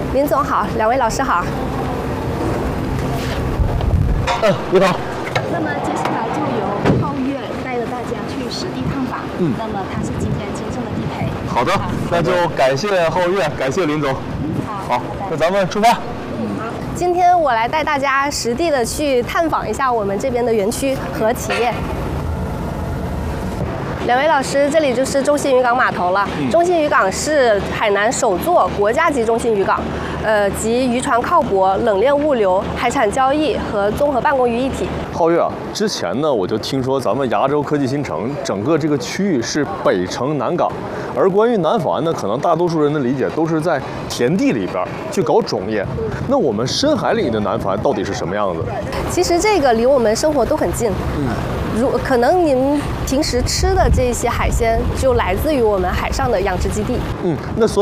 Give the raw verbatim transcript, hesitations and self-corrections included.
林总好，两位老师好。 嗯，你好。 那么接下来就由皓月带着大家去实地探访。嗯，那么他是今天今生的地陪。 好的，那就感谢皓月，感谢林总。 嗯，好。 好，那咱们出发。 嗯，好。今天我来带大家实地的去探访一下我们这边的园区和企业。两位老师，这里就是中信渔港码头了。嗯、中信渔港是海南首座国家级中心渔港，呃，集渔船靠泊、冷链物流、海产交易和综合办公于一体。 皓月啊，之前呢我就听说咱们牙州科技新城整个这个区域是北城南港，而关于南法呢，可能大多数人的理解都是在田地里边去搞种业。嗯、那我们深海里的南法到底是什么样子？ 其实这个离我们生活都很近。嗯。如可能您平时吃的这些海鲜就来自于我们海上的养殖基地。 嗯，那所以。